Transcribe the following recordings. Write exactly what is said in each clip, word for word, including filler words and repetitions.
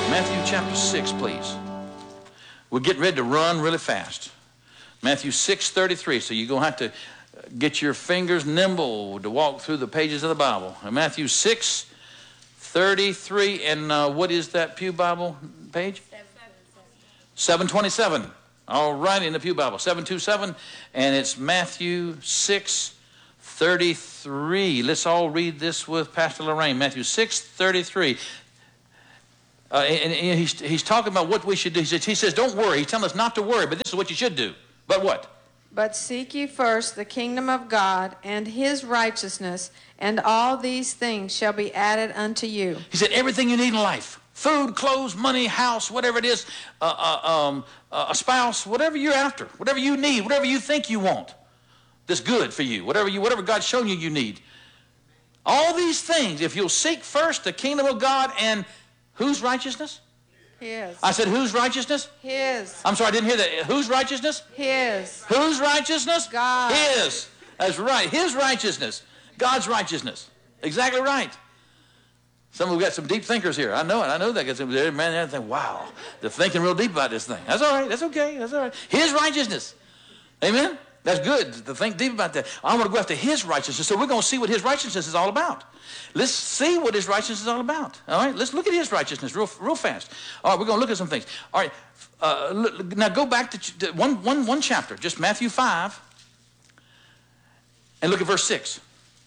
Matthew chapter six, please. We're getting ready to run really fast. Matthew six thirty-three. So you're going to have to get your fingers nimble to walk through the pages of the Bible. Matthew six thirty-three. And uh, what is that Pew Bible page? seven twenty-seven. All right, in the Pew Bible. seven twenty-seven. And it's Matthew six thirty-three. Let's all read this with Pastor Lorraine. Matthew six thirty-three. Uh, and, and he's, he's talking about what we should do. He says, he says, don't worry. He's telling us not to worry, but this is what you should do. But what? But seek ye first the kingdom of God and his righteousness, and all these things shall be added unto you. He said, everything you need in life, food, clothes, money, house, whatever it is, uh, uh, um, uh, a spouse, whatever you're after, whatever you need, whatever you think you want, that's good for you, whatever you, whatever God's shown you you need. All these things, if you'll seek first the kingdom of God and whose righteousness? His. I said, whose righteousness? His. I'm sorry, I didn't hear that. Whose righteousness? His. Whose righteousness? God. His. That's right. His righteousness. God's righteousness. Exactly right. Some of we got some deep thinkers here. I know it. I know that. Because man, they think, wow, they're thinking real deep about this thing. That's all right. That's okay. That's all right. His righteousness. Amen? That's good to think deep about that. I want to go after his righteousness. So we're going to see what his righteousness is all about. Let's see what his righteousness is all about. All right? Let's look at his righteousness real, real fast. All right, we're going to look at some things. All right. Uh, look, now go back to, to one, one, one chapter, just Matthew five, and look at verse six.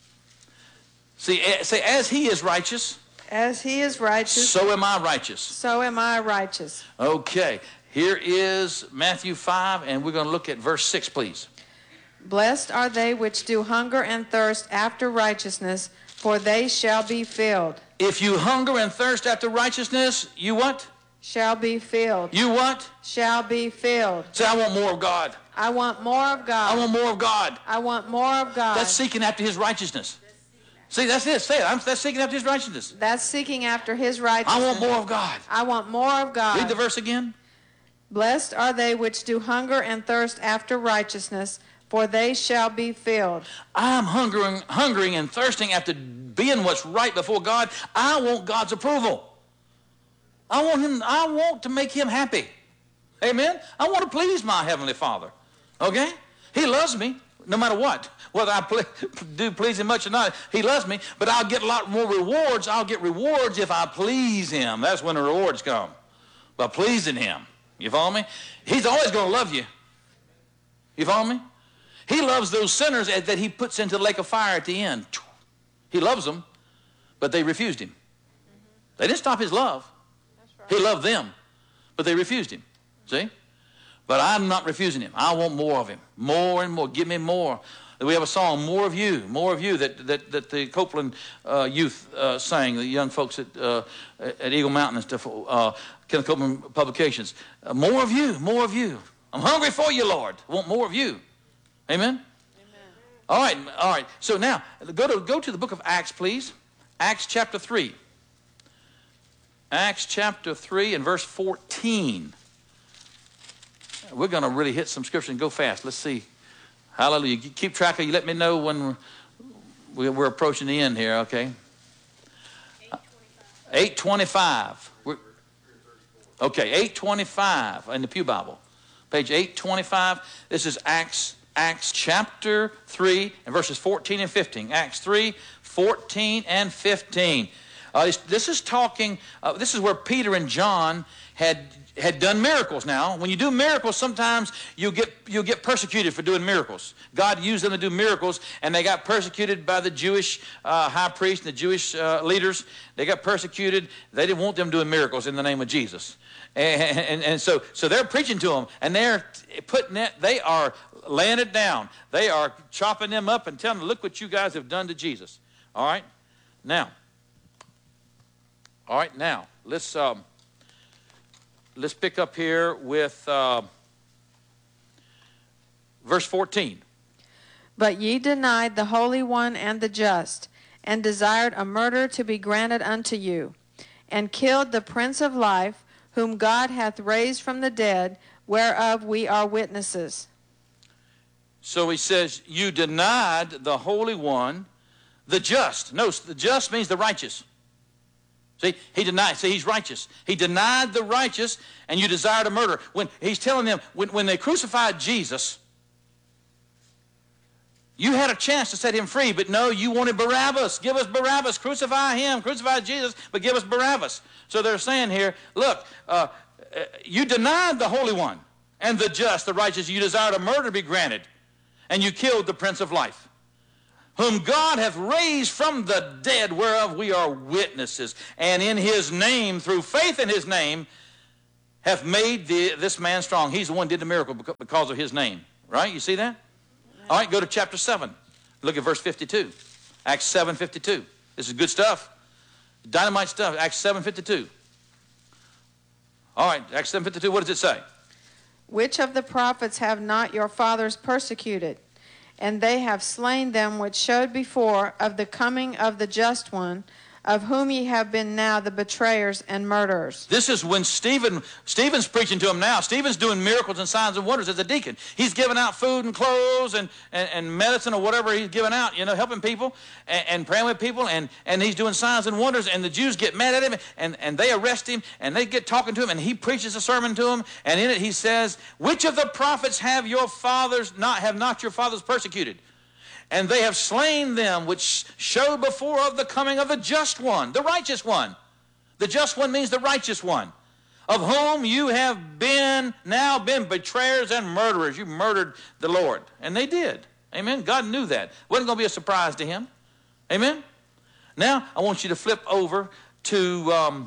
See, say, as he is righteous. As he is righteous. So am I righteous. So am I righteous. Okay. Here is Matthew five, and we're going to look at verse six, please. Blessed are they which do hunger and thirst after righteousness, for they shall be filled. If you hunger and thirst after righteousness, you what? Shall be filled. You what? Shall be filled. Say, I want more of God. I want more of God. I want more of God. I want more of God. That's seeking after his righteousness. See, that's it. Say it. I'm, that's seeking after his righteousness. That's seeking after his righteousness. I want more of God. I want more of God. Read the verse again. Blessed are they which do hunger and thirst after righteousness, for they shall be filled. I'm hungering, hungering and thirsting after being what's right before God. I want God's approval. I want him. I want to make him happy. Amen? I want to please my Heavenly Father. Okay? He loves me no matter what. Whether I ple do please him much or not, he loves me. But I'll get a lot more rewards. I'll get rewards if I please him. That's when the rewards come. By pleasing him. You follow me? He's always going to love you. You follow me? He loves those sinners that he puts into the lake of fire at the end. He loves them, but they refused him. They didn't stop his love. He loved them, but they refused him. See? But I'm not refusing him. I want more of him. More and more. Give me more. We have a song, More of You, More of You, that, that, that the Copeland uh, youth uh, sang, the young folks at, uh, at Eagle Mountain and stuff, uh, Kenneth Copeland Publications. Uh, more of you, more of you. I'm hungry for you, Lord. I want more of you. Amen? Amen? All right, all right. So now, go to, go to the book of Acts, please. Acts chapter three. Acts chapter three and verse fourteen. We're going to really hit some scripture and go fast. Let's see. Hallelujah. Keep track of you. Let me know when we're, we're approaching the end here, okay? eight twenty-five. We're, okay, eight twenty-five in the Pew Bible. Page eight twenty-five. This is Acts Acts chapter three and verses fourteen and fifteen. Acts three, fourteen and fifteen. Uh, this, this is talking, uh, this is where Peter and John had had done miracles. Now, when you do miracles, sometimes you'll get, you'll get persecuted for doing miracles. God used them to do miracles, and they got persecuted by the Jewish uh, high priest and the Jewish uh, leaders. They got persecuted. They didn't want them doing miracles in the name of Jesus. And, and, and so, so they're preaching to them, and they're putting it, they are laying it down. They are chopping them up and telling them, look what you guys have done to Jesus. All right? Now, all right, now, let's... Um, Let's pick up here with uh, verse fourteen. But ye denied the Holy One and the just, and desired a murder to be granted unto you, and killed the Prince of Life, whom God hath raised from the dead, whereof we are witnesses. So he says, you denied the Holy One, the just. No, the just means the righteous. See, he denied. See, he's righteous. He denied the righteous, and you desire to murder. When he's telling them, when, when they crucified Jesus, you had a chance to set him free, but no, you wanted Barabbas. Give us Barabbas. Crucify him. Crucify Jesus, but give us Barabbas. So they're saying here, look, uh, you denied the Holy One and the just, the righteous. You desired a murder be granted, and you killed the Prince of Life, whom God hath raised from the dead, whereof we are witnesses. And in his name, through faith in his name, hath made the, this man strong. He's the one who did the miracle because of his name. Right? You see that? All right, go to chapter seven. Look at verse fifty-two. Acts seven fifty-two. This is good stuff. Dynamite stuff. Acts seven fifty-two. All right, Acts seven fifty-two, what does it say? Which of the prophets have not your fathers persecuted? And they have slain them which showed before of the coming of the just one, of whom ye have been now the betrayers and murderers. This is when Stephen, Stephen's preaching to them now. Stephen's doing miracles and signs and wonders as a deacon. He's giving out food and clothes and, and, and medicine or whatever he's giving out, you know, helping people and, and praying with people, and, and he's doing signs and wonders, and the Jews get mad at him, and, and they arrest him, and they get talking to him, and he preaches a sermon to them, and in it he says, which of the prophets have your fathers not, have not your fathers persecuted? And they have slain them which show before of the coming of the just one, the righteous one. The just one means the righteous one, of whom you have been now been betrayers and murderers. You murdered the Lord. And they did. Amen. God knew that. It wasn't going to be a surprise to him. Amen. Now, I want you to flip over to, um,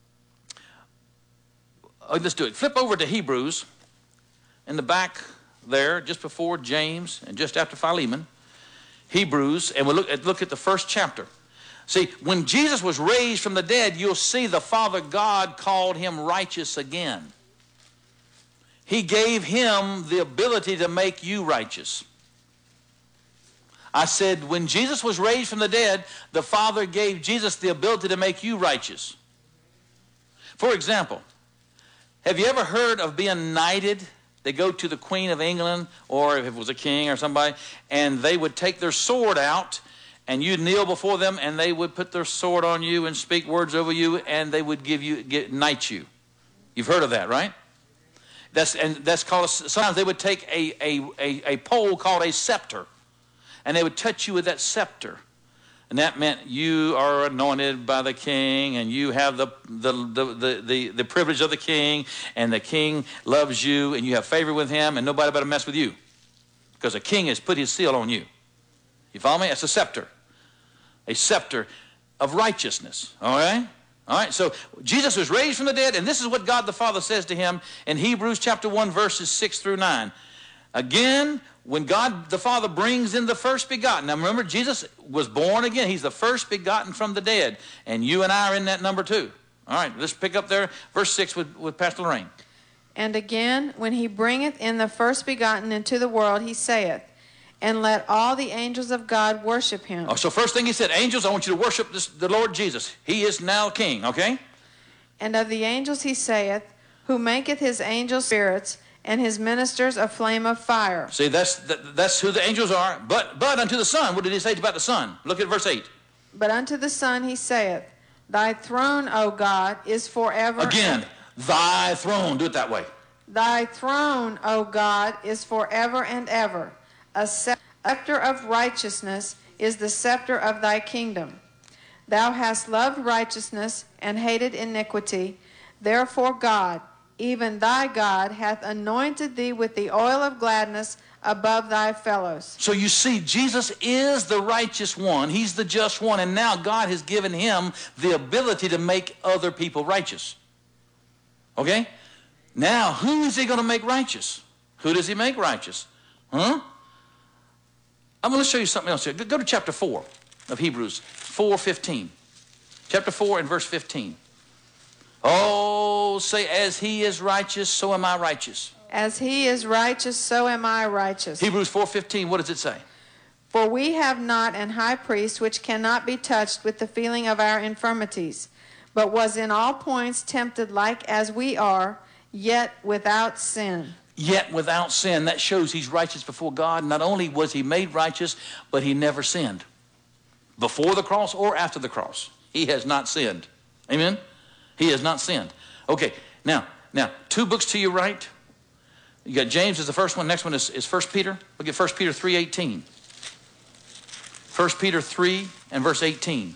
oh, let's do it. Flip over to Hebrews in the back there, just before James and just after Philemon. Hebrews, and we'll look at, look at the first chapter. See, when Jesus was raised from the dead, you'll see the Father God called him righteous again. He gave him the ability to make you righteous. I said, when Jesus was raised from the dead, the Father gave Jesus the ability to make you righteous. For example, have you ever heard of being knighted? They go to the Queen of England, or if it was a king or somebody, and they would take their sword out, and you'd kneel before them, and they would put their sword on you and speak words over you, and they would give you, get, knight you. You've heard of that, right? That's, and that's called, sometimes they would take a, a, a, a pole called a scepter, and they would touch you with that scepter. And that meant you are anointed by the king, and you have the, the, the, the, the, the privilege of the king, and the king loves you, and you have favor with him, and nobody better mess with you, because the king has put his seal on you. You follow me? That's a scepter. A scepter of righteousness. All right? All right, so Jesus was raised from the dead, and this is what God the Father says to him in Hebrews chapter one, verses six through nine. Again, when God the Father brings in the first begotten. Now remember, Jesus was born again. He's the first begotten from the dead. And you and I are in that number too. All right, let's pick up there, verse six with, with Pastor Lorraine. And again, when he bringeth in the first begotten into the world, he saith, and let all the angels of God worship him. Oh, so first thing he said, angels, I want you to worship this, the Lord Jesus. He is now king, okay? And of the angels he saith, who maketh his angels spirits, and his ministers a flame of fire. See, that's that, that's who the angels are. But but unto the Son, what did he say about the Son? Look at verse eight. But unto the Son he saith, thy throne, O God, is forever. Again, and thy throne. Do it that way. Thy throne, O God, is forever and ever. A scepter of righteousness is the scepter of thy kingdom. Thou hast loved righteousness and hated iniquity. Therefore God, even thy God, hath anointed thee with the oil of gladness above thy fellows. So you see, Jesus is the righteous one. He's the just one. And now God has given him the ability to make other people righteous. Okay? Now, who is he going to make righteous? Who does he make righteous? Huh? I'm going to show you something else here. Go to chapter four of Hebrews, four fifteen. Chapter four and verse fifteen. Oh, say, as he is righteous, so am I righteous. As he is righteous, so am I righteous. Hebrews four fifteen, what does it say? For we have not an high priest which cannot be touched with the feeling of our infirmities, but was in all points tempted like as we are, yet without sin. Yet without sin. That shows he's righteous before God. Not only was he made righteous, but he never sinned. Before the cross or after the cross, he has not sinned. Amen? He has not sinned. Okay, now, now, two books to your right. You got James is the first one. Next one is, is First Peter. Look at First Peter three eighteen. First Peter three and verse eighteen.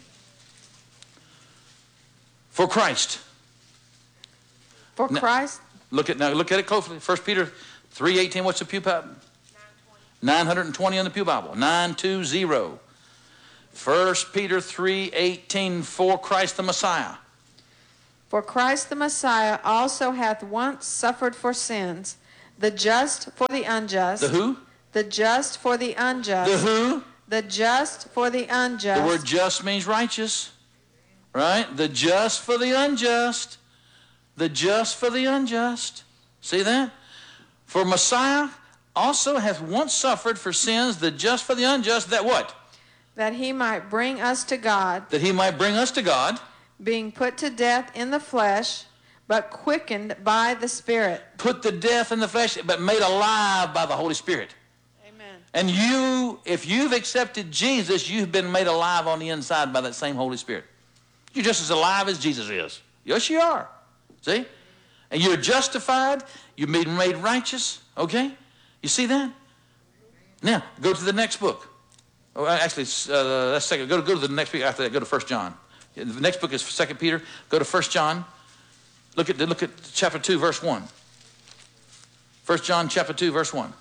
For Christ. For Now, Christ. Look at now. Look at it closely. First Peter three eighteen. What's the pew Bible? Nine hundred twenty on the pew Bible. Nine two zero. First Peter three eighteen. For Christ the Messiah. For Christ the Messiah also hath once suffered for sins, the just for the unjust. The who? The just for the unjust. The who? The just for the unjust. The word just means righteous. Right? The just for the unjust. The just for the unjust. See that? For Messiah also hath once suffered for sins, the just for the unjust, that what? That he might bring us to God. That he might bring us to God. Being put to death in the flesh, but quickened by the Spirit. Put to death in the flesh, but made alive by the Holy Spirit. Amen. And you, if you've accepted Jesus, you've been made alive on the inside by that same Holy Spirit. You're just as alive as Jesus is. Yes, you are. See? And you're justified. You're made, made righteous. Okay? You see that? Now, go to the next book. Oh, actually, uh, that's second. Go to, go to the next book after that. Go to First John. The next book is Second Peter. Go to First John. Look at, look at chapter two, verse one. First John chapter two, verse one.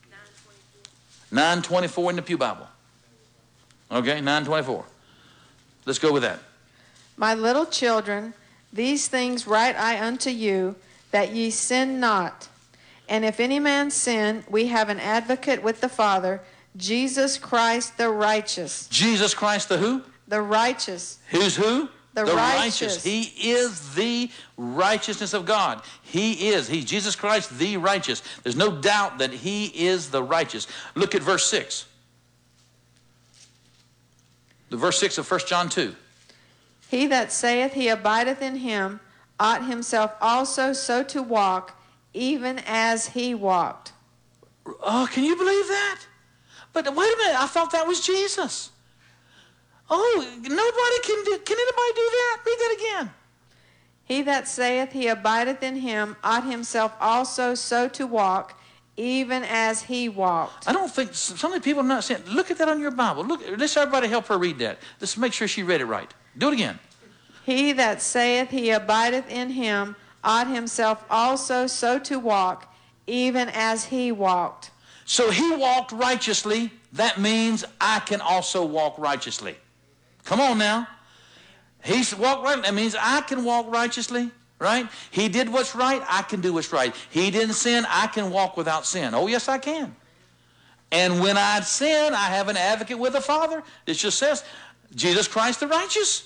nine twenty-four in the Pew Bible. Okay, nine twenty-four. Let's go with that. My little children, these things write I unto you, that ye sin not. And if any man sin, we have an advocate with the Father, Jesus Christ the righteous. Jesus Christ the who? The righteous. Who's who? The, the righteous. righteous. He is the righteousness of God. He is. He's Jesus Christ the righteous. There's no doubt that he is the righteous. Look at verse six. The verse six of First John two. He that saith he abideth in him ought himself also so to walk, even as he walked. Oh, can you believe that? But wait a minute, I thought that was Jesus. Oh, nobody can do, can anybody do that? Read that again. He that saith he abideth in him ought himself also so to walk, even as he walked. I don't think, some of the people are not saying, look at that on your Bible. Look, let's everybody help her read that. Let's make sure she read it right. Do it again. He that saith he abideth in him ought himself also so to walk, even as he walked. So he walked righteously. That means I can also walk righteously. Come on now. He walked right. That means I can walk righteously, right? He did what's right. I can do what's right. He didn't sin. I can walk without sin. Oh, yes, I can. And when I sin, I have an advocate with the Father. It just says, Jesus Christ the righteous.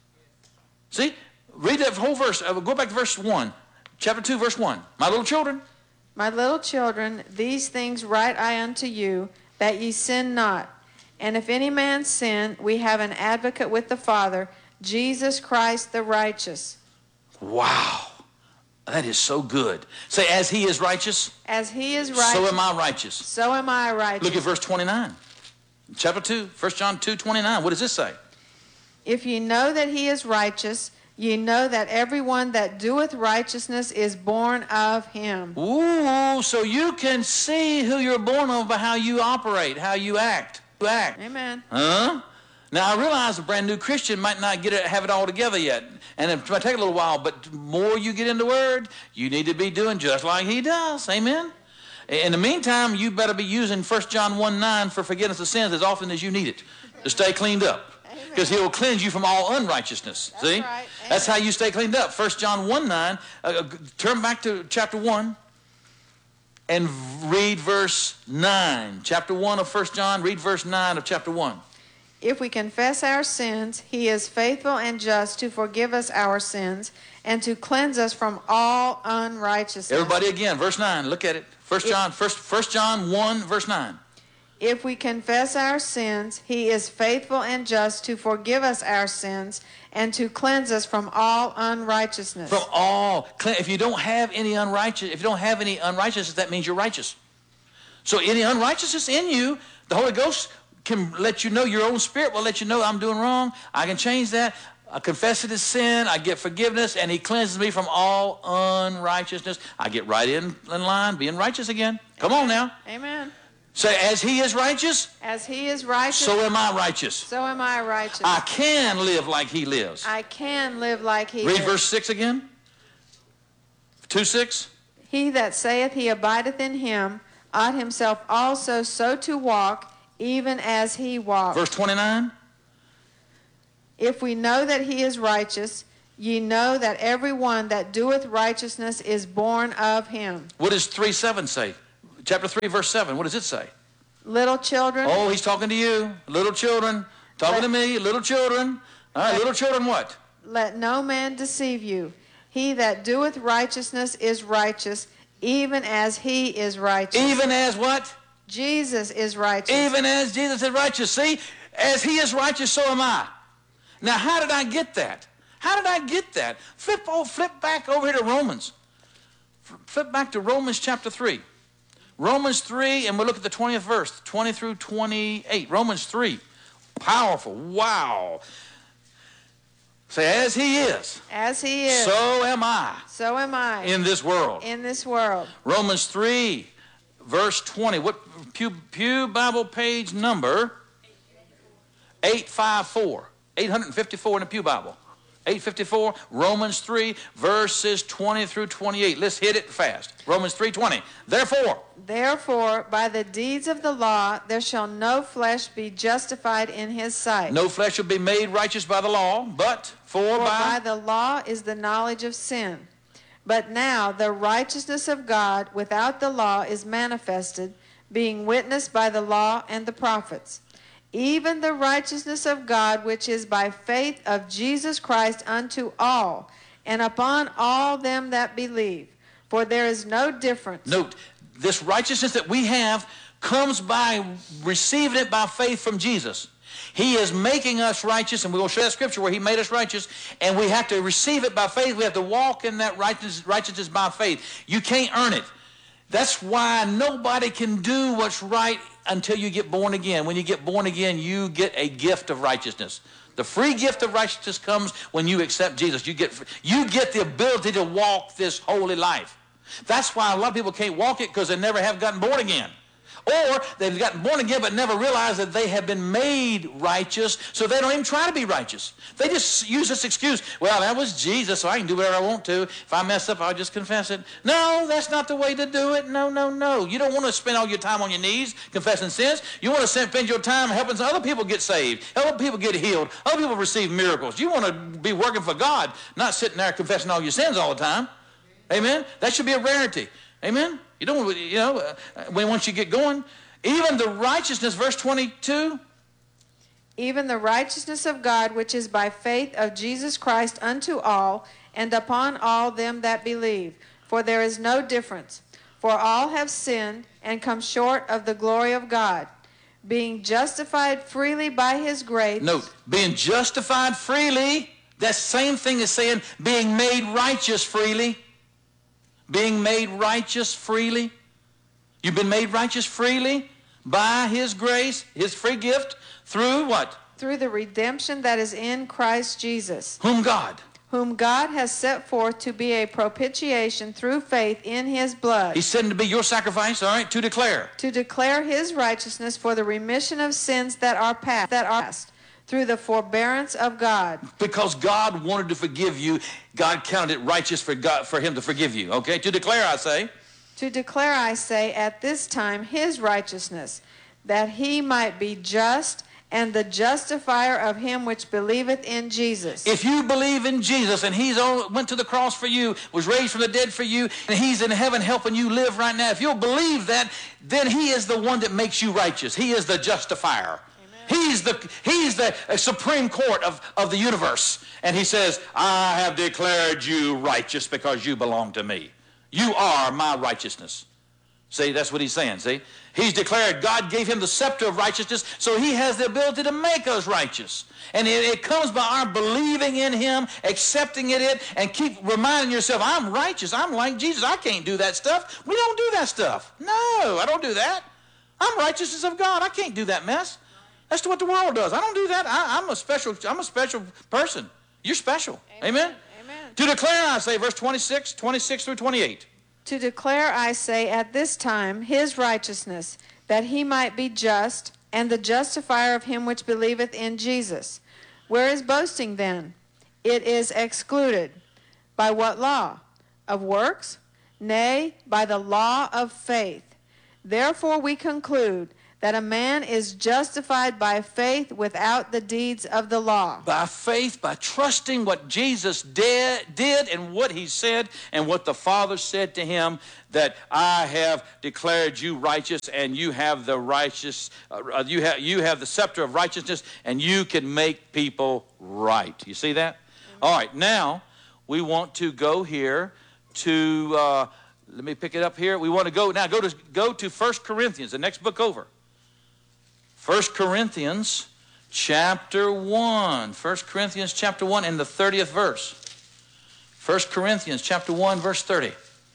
See? Read that whole verse. Uh, go back to verse one. Chapter two, verse one. My little children. My little children, these things write I unto you, that ye sin not. And if any man sin, we have an advocate with the Father, Jesus Christ the righteous. Wow. That is so good. Say, as he is righteous, as he is righteous, so am I righteous. So am I righteous. Look at verse twenty-nine. Chapter two, First John two, twenty-nine. What does this say? If ye know that he is righteous, ye know that everyone that doeth righteousness is born of him. Ooh, so you can see who you're born of by how you operate, how you act. You act. Amen. Huh? Now, I realize a brand new Christian might not get it, have it all together yet. And it might take a little while, but the more you get into the Word, you need to be doing just like he does. Amen? In the meantime, you better be using First John one nine for forgiveness of sins as often as you need it to stay cleaned up. Because he will cleanse you from all unrighteousness. That's See? right. That's how you stay cleaned up. First John one nine. Uh, turn back to chapter one and read verse nine. Chapter one of First John, read verse nine of chapter one. If we confess our sins, he is faithful and just to forgive us our sins and to cleanse us from all unrighteousness. Everybody again, verse nine. Look at it. First John, first, First John one, verse nine. If we confess our sins, he is faithful and just to forgive us our sins and to cleanse us from all unrighteousness. From all. If you don't have any unrighteous, if you don't have any unrighteousness, that means you're righteous. So any unrighteousness in you, the Holy Ghost can let you know, your own spirit will let you know, I'm doing wrong. I can change that. I confess it as sin, I get forgiveness, and he cleanses me from all unrighteousness. I get right in, in line, being righteous again. Come on now. Amen. Say, as he is righteous, As he is righteous, so am I righteous. so am I righteous. I can live like he lives. I can live like he Read lives. verse six again. two six. He that saith he abideth in him ought himself also so to walk, even as he walked. Verse twenty-nine. If we know that he is righteous, ye know that every one that doeth righteousness is born of him. What does three seven say? Chapter three, verse seven. What does it say? Little children, Oh, he's talking to you. Little children. Talking to me. Little children. All right, little children what? let no man deceive you. He that doeth righteousness is righteous, even as he is righteous. Even as what? Jesus is righteous. Even as Jesus is righteous. See, as he is righteous, so am I. Now, how did I get that? How did I get that? Flip, oh, flip back over here to Romans. Flip back to Romans chapter three. Romans three, and we'll look at the twentieth verse, twenty through twenty-eight. Romans three. Powerful. Wow. Say, as he is. As he is. So am I. So am I. In this world. In this world. Romans three, verse twenty. What Pew, Pew Bible page number? eight fifty-four. eight fifty-four in the Pew Bible. eight fifty-four, Romans three, verses twenty through twenty-eight. Let's hit it fast. Romans three twenty. Therefore. Therefore, by the deeds of the law, there shall no flesh be justified in his sight. No flesh shall be made righteous by the law, but for, For by... by the law is the knowledge of sin. But now the righteousness of God without the law is manifested, being witnessed by the law and the prophets. Even the righteousness of God which is by faith of Jesus Christ unto all, and upon all them that believe. For there is no difference. Note, this righteousness that we have comes by receiving it by faith from Jesus. He is making us righteous, and we will show that scripture where he made us righteous, and we have to receive it by faith. We have to walk in that righteousness, righteousness by faith. You can't earn it. That's why nobody can do what's right until you get born again. When you get born again, you get a gift of righteousness. The free gift of righteousness comes when you accept Jesus. You get, you get the ability to walk this holy life. That's why a lot of people can't walk it, because they never have gotten born again. Or they've gotten born again but never realized that they have been made righteous, so they don't even try to be righteous. They just use this excuse, well, that was Jesus, so I can do whatever I want to. If I mess up, I'll just confess it. No, that's not the way to do it. No, no, no. You don't want to spend all your time on your knees confessing sins. You want to spend your time helping other people get saved, other people get healed, other people receive miracles. You want to be working for God, not sitting there confessing all your sins all the time. Amen? That should be a rarity. Amen? You don't, you know, uh, when once you get going, even the righteousness, verse twenty-two. Even the righteousness of God, which is by faith of Jesus Christ unto all, and upon all them that believe. For there is no difference. For all have sinned, and come short of the glory of God, being justified freely by his grace. Note, being justified freely, that same thing as saying being made righteous freely. Being made righteous freely. You've been made righteous freely by his grace, his free gift, through what? Through the redemption that is in Christ Jesus. Whom God? Whom God has set forth to be a propitiation through faith in his blood. He's said to be your sacrifice, all right, to declare. To declare his righteousness for the remission of sins that are past, that are past. Through the forbearance of God. Because God wanted to forgive you, God counted it righteous for God, for him to forgive you. Okay, to declare, I say. To declare, I say, at this time his righteousness, that he might be just and the justifier of him which believeth in Jesus. If you believe in Jesus and he's on, went to the cross for you, was raised from the dead for you, and he's in heaven helping you live right now, if you'll believe that, then he is the one that makes you righteous. He is the justifier. He's the, he's the Supreme Court of, of the universe. And he says, I have declared you righteous because you belong to me. You are my righteousness. See, that's what he's saying, see? He's declared, God gave him the scepter of righteousness, so he has the ability to make us righteous. And it, it comes by our believing in him, accepting it, and keep reminding yourself, I'm righteous, I'm like Jesus, I can't do that stuff. We don't do that stuff. No, I don't do that. I'm righteousness of God. I can't do that mess. That's what the world does. I don't do that. I, I'm a special. I'm a special person. You're special. Amen? Amen? Amen. To declare, I say, verse twenty-six, twenty-six through twenty-eight. To declare, I say, at this time his righteousness, that he might be just, and the justifier of him which believeth in Jesus. Where is boasting then? It is excluded. By what law? Of works? Nay, by the law of faith. Therefore we conclude that a man is justified by faith without the deeds of the law. By faith, by trusting what Jesus did, did and what he said and what the Father said to him, that I have declared you righteous and you have the righteous, uh, you have, you have the scepter of righteousness and you can make people right. You see that? Mm-hmm. All right, now we want to go here to, uh, let me pick it up here. We want to go, now go to, go to First Corinthians, the next book over. First Corinthians chapter one. First Corinthians chapter one and the thirtieth verse. First Corinthians chapter one, verse thirty.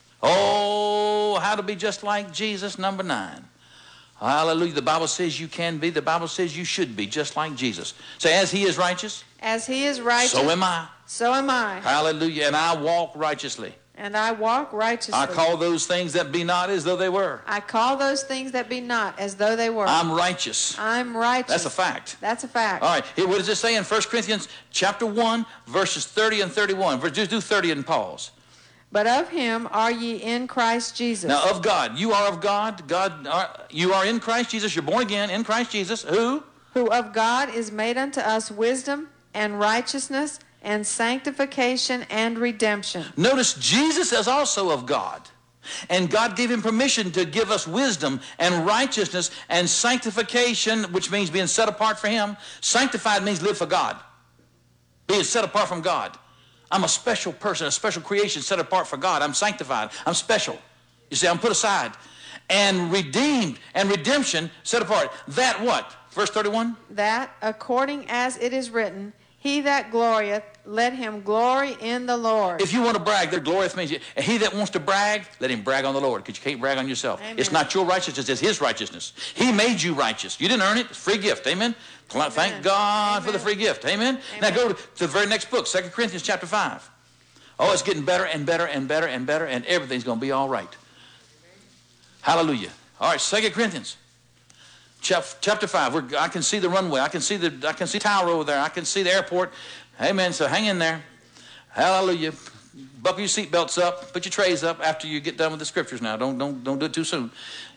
Oh, how to be just like Jesus, number nine. Hallelujah. The Bible says you can be. The Bible says you should be just like Jesus. Say, as he is righteous. As he is righteous. So am I. So am I. Hallelujah. And I walk righteously. And I walk righteously. I call those things that be not as though they were. I call those things that be not as though they were. I'm righteous. I'm righteous. That's a fact. That's a fact. All right. Here, what does it say in First Corinthians chapter one, verses thirty and thirty-one? Just do thirty and pause. But of him are ye in Christ Jesus. Now, of God. You are of God. God. Are, you are in Christ Jesus. You're born again in Christ Jesus. Who? Who of God is made unto us wisdom and righteousness and sanctification and redemption. Notice Jesus is also of God. And God gave him permission to give us wisdom and righteousness and sanctification, which means being set apart for him. Sanctified means live for God. Being set apart from God. I'm a special person, a special creation set apart for God. I'm sanctified. I'm special. You see, I'm put aside. And redeemed and redemption set apart. That what? Verse thirty-one? That according as it is written, he that glorieth, let him glory in the Lord. If you want to brag, there glorieth means you. He that wants to brag, let him brag on the Lord, because you can't brag on yourself. Amen. It's not your righteousness, it's his righteousness. He made you righteous. You didn't earn it. It's a free gift. Amen. Amen. Thank God Amen. For the free gift. Amen? Amen. Now go to, to the very next book, Second Corinthians chapter five. Oh, it's getting better and better and better and better, and everything's going to be all right. Hallelujah. All right, Second Corinthians. Chapter five. We're, I can see the runway. I can see the. I can see tower over there. I can see the airport. Amen. So hang in there. Hallelujah. Buckle your seatbelts up. Put your trays up after you get done with the scriptures. Now, don't don't don't do it too soon.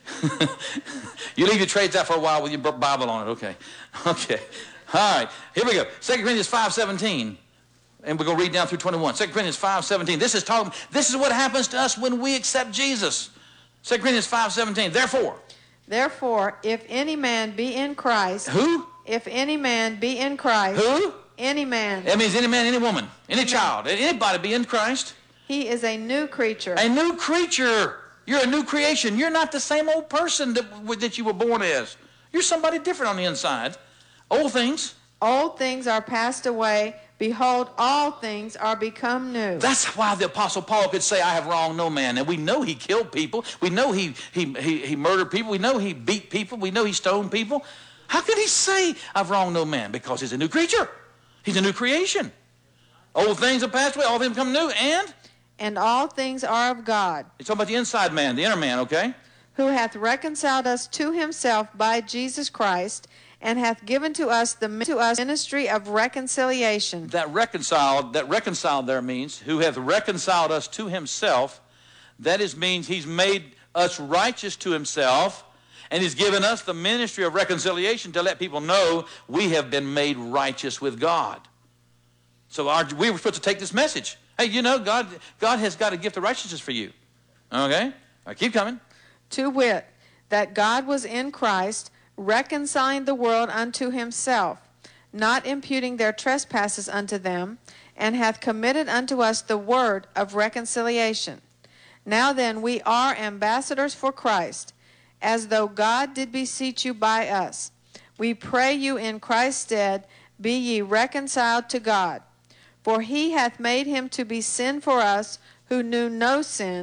You leave your trays out for a while with your Bible on it. Okay. Okay. All right. Here we go. Second Corinthians five seventeen. And we're going to read down through twenty-one. Second Corinthians five seventeen. This is talking. This is what happens to us when we accept Jesus. Second Corinthians five seventeen. Therefore. Therefore, if any man be in Christ. Who? If any man be in Christ. Who? Any man. That means any man, any woman, any, any child, man. Anybody be in Christ. He is a new creature. A new creature. You're a new creation. You're not the same old person that, that you were born as. You're somebody different on the inside. Old things. Old things are passed away. Behold, all things are become new. That's why the Apostle Paul could say, I have wronged no man. And we know he killed people. We know he, he, he, he murdered people. We know he beat people. We know he stoned people. How can he say, I've wronged no man? Because he's a new creature. He's a new creation. Old things have passed away. All things become new. And? And all things are of God. He's talking about the inside man, the inner man, okay? Who hath reconciled us to himself by Jesus Christ, and hath given to us the to us ministry of reconciliation. That reconciled, that reconciled there means, who hath reconciled us to himself. That is means he's made us righteous to himself, and he's given us the ministry of reconciliation to let people know we have been made righteous with God. So our, we were supposed to take this message. Hey, you know, God, God has got a gift of righteousness for you. Okay? All right, keep coming. To wit, that God was in Christ, reconciling the world unto himself, not imputing their trespasses unto them, and hath committed unto us the word of reconciliation. Now then, we are ambassadors for Christ, as though God did beseech you by us. We pray you in Christ's stead, be ye reconciled to God. For he hath made him to be sin for us, who knew no sin,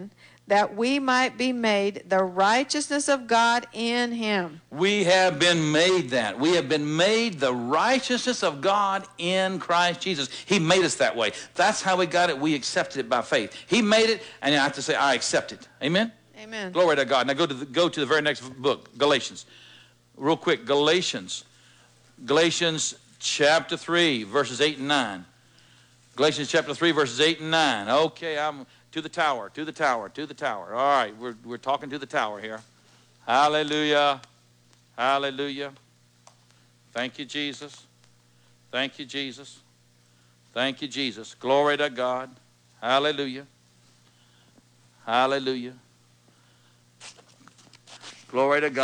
that we might be made the righteousness of God in him. We have been made that. We have been made the righteousness of God in Christ Jesus. He made us that way. That's how we got it. We accepted it by faith. He made it, and I have to say, I accept it. Amen? Amen. Glory to God. Now go to the, go to the very next book, Galatians. Real quick, Galatians. Galatians chapter three, verses eight and nine. Galatians chapter three, verses eight and nine. Okay, I'm... To the tower, to the tower, to the tower. All right, we're, we're talking to the tower here. Hallelujah. Hallelujah. Thank you, Jesus. Thank you, Jesus. Thank you, Jesus. Glory to God. Hallelujah. Hallelujah. Glory to God.